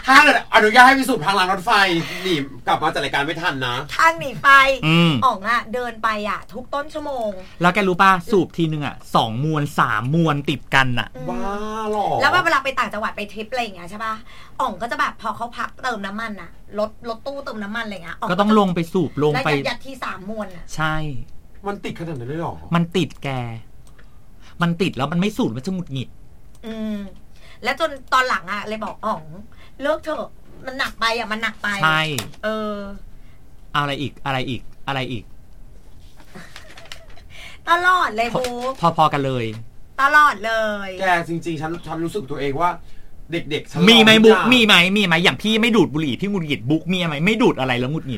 ถ้าอนุญาตให้ไปสูบทางรางรถไฟหนีกลับมาจัดรายการไม่ทันนะทางหนีไฟอ๋องอะเดินไปอะทุกต้นชั่วโมงแล้วแกรู้ป่ะสูบทีนึงอะ2 มวน 3 มวนติดกันอะว้าหรอแล้วเวลาไปต่างจังหวัดไปทริปอะไรอย่างเงี้ยใช่ป่ะอ๋องก็จะแบบพอเขาพักเติมน้ำมันอะรถตู้เติมน้ำมันอะไรเงี้ยก็ต้องลงไปสูบลงไปยัดที่3 มวนอะใช่มันติดขนาดนั้นเลยหรอมันติดแกมันติดแล้วมันไม่สูบมันจะหงุดหงิดแล้วจนตอนหลังอะเลยบอกอ๋องเลิกเถอะมันหนักไปอะมันหนักไปใช่อะไรอีกตลอดเลยบูพอกันเลยตลอดเลยแกจริงๆฉันรู้สึกตัวเองว่าเด็กๆมีไหมบุ๊กมีไหมอย่างพี่ไม่ดูดบุหรี่พี่หงุดหงิดบุ๊กมีไหมไม่ดูดอะไรแล้วหงุดหงิด